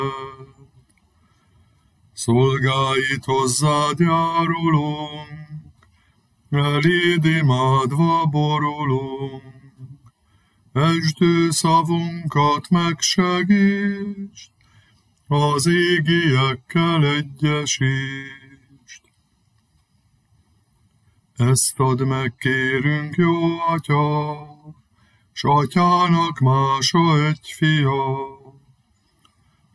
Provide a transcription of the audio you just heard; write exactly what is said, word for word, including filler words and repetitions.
Szolgáit hozzád járulunk, eléd imádva borulunk, esdő szavunkat megsegítsd, az égiekkel egyesítsd. Ezt add meg, kérünk, jó Atya, s Atyának mása egy fia,